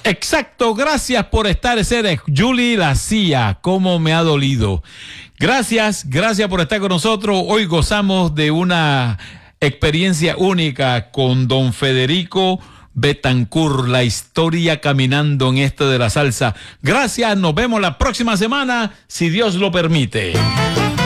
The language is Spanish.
Exacto, gracias por estar, ese Julie la CIA, cómo me ha dolido. Gracias por estar con nosotros. Hoy gozamos de una experiencia única con don Federico Betancur, la historia caminando en esto de la salsa. Gracias, nos vemos la próxima semana, si Dios lo permite.